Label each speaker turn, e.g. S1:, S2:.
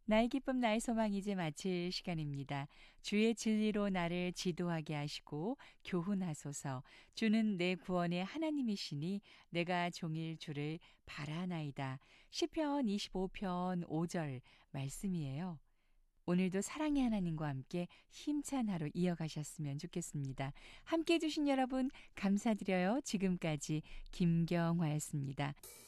S1: 나의 기쁨 나의 소망 이제 마칠 시간입니다. 주의 진리로 나를 지도하게 하시고 교훈하소서. 주는 내 구원의 하나님이시니 내가 종일 주를 바라나이다. 시편 25편 5절 말씀이에요. 오늘도 사랑의 하나님과 함께 힘찬 하루 이어가셨으면 좋겠습니다. 함께 해주신 여러분 감사드려요. 지금까지 김경화였습니다.